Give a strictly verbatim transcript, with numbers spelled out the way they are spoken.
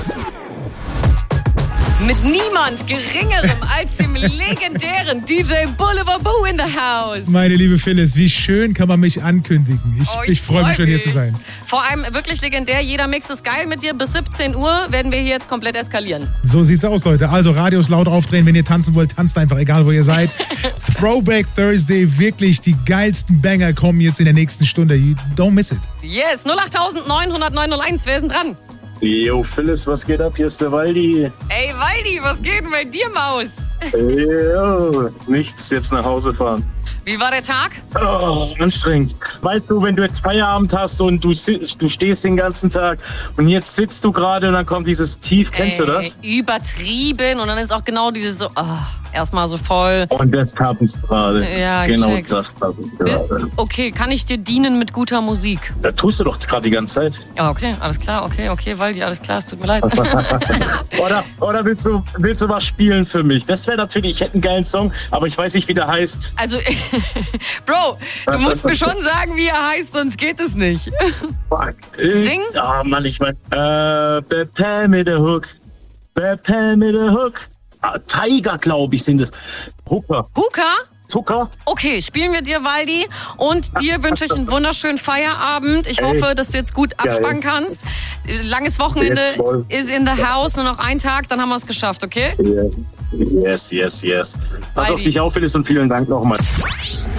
Mit niemand Geringerem als dem legendären D J Boulevard Boo in the house. Meine liebe Phyllis, wie schön kann man mich ankündigen. Ich, oh, ich, ich freue freu mich schon, hier zu sein. Vor allem wirklich legendär. Jeder Mix ist geil mit dir. Bis siebzehn Uhr werden wir hier jetzt komplett eskalieren. So sieht's aus, Leute. Also Radios laut aufdrehen. Wenn ihr tanzen wollt, tanzt einfach, egal wo ihr seid. Throwback Thursday. Wirklich, die geilsten Banger kommen jetzt in der nächsten Stunde. You don't miss it. Yes, null acht neun null null neun null eins. Wer ist denn dran? Yo, Phyllis, was geht ab? Hier ist der Waldi. Ey, Waldi, was geht denn bei dir, Maus? Yo, nichts, jetzt nach Hause fahren. Wie war der Tag? Oh, anstrengend. Weißt du, wenn du jetzt Feierabend hast und du, du stehst den ganzen Tag und jetzt sitzt du gerade und dann kommt dieses Tief, kennst Ey, du das? Übertrieben und dann ist auch genau dieses so, oh, erstmal so voll. Und das hab ich gerade. Ja, genau check's. das hab ich gerade. Okay, kann ich dir dienen mit guter Musik? Da tust du doch gerade die ganze Zeit. Ja, okay, alles klar, okay, okay, Waldi, alles klar, es tut mir leid. oder oder willst, du, willst du was spielen für mich? Das wäre natürlich, ich hätte einen geilen Song, aber ich weiß nicht, wie der heißt. Also, Bro, du musst mir schon sagen, wie er heißt, sonst geht es nicht. Fuck. Sing? Ah, oh, Mann, ich mein, äh, Bepel mit der Hook. Bepel mit der Hook. Ah, Tiger, glaube ich, sind es. Hooker. Hooker? Zucker. Okay, spielen wir dir, Waldi. Und dir wünsche ich einen wunderschönen Feierabend. Ich hoffe, Ey, dass du jetzt gut abspannen geil. kannst. Langes Wochenende ist in the house. Nur noch ein Tag, dann haben wir es geschafft, okay? Yes, yes, yes. Pass Waldi. auf dich auf, Phyllis, und vielen Dank nochmal.